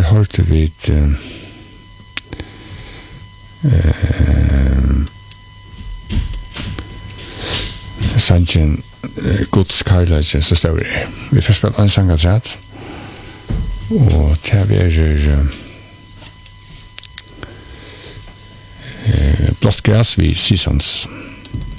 hørte vi sangen Guds kærlighet så står det. Vi får spille en sang av sett. Og til blått græs vi Seasons.